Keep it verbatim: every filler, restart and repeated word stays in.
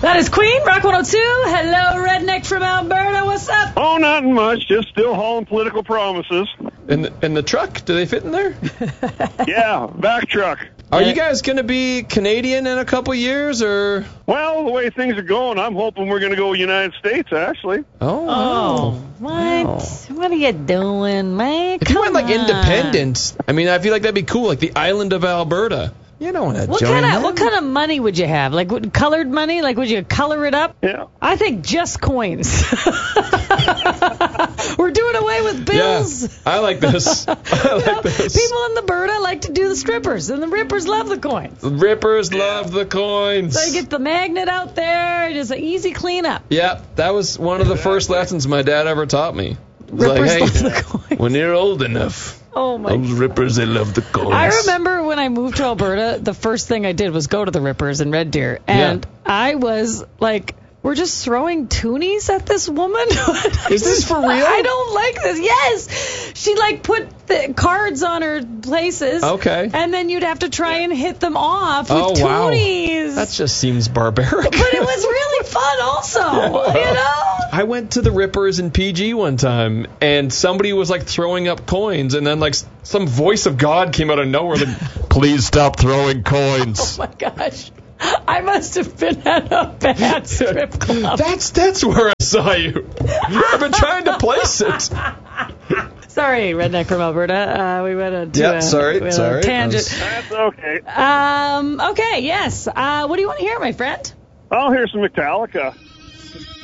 That is Queen, Rock one oh two. Hello, redneck from Alberta. What's up? Oh, nothing much. Just still hauling political promises. In the, in the truck? Do they fit in there? Yeah, back truck. Are you guys going to be Canadian in a couple years, or? Well, the way things are going, I'm hoping we're going to go United States, actually. Oh. Oh, what? Wow. What are you doing, man? If you Come went like on. independent, I mean, I feel like that'd be cool, like the island of Alberta. You don't want to What join kind of them. what kind of money would you have? Like what, colored money? Like would you color it up? Yeah. I think just coins. We're doing away with bills. Yeah, I like this. I You like know, this. people in the Berta like to do the strippers, and the rippers love the coins. Rippers love the coins. So you get the magnet out there. It is an easy cleanup. Yeah, that was one of the first lessons my dad ever taught me. It was Rippers like, love hey, the coins. when you're old enough, Oh my. those rippers, they love the coins. I remember when I moved to Alberta, the first thing I did was go to the Rippers in Red Deer, and Yeah. I was like, we're just throwing toonies at this woman? Is this for real? I don't like this. Yes. She, like, put the cards on her places. Okay. And then you'd have to try and hit them off with Oh, wow. toonies. That just seems barbaric. But it was really fun also, you know? I went to the Rippers in P G one time, and somebody was like throwing up coins, and then like s- some voice of God came out of nowhere, like, please stop throwing coins. Oh, my gosh. I must have been at a bad strip club. That's that's where I saw you. I've been trying to place it. Sorry, redneck from Alberta. Uh, we went into Yeah, a, sorry, a sorry. tangent. That's okay. Um, okay, yes. Uh, what do you want to hear, my friend? I'll hear some Metallica.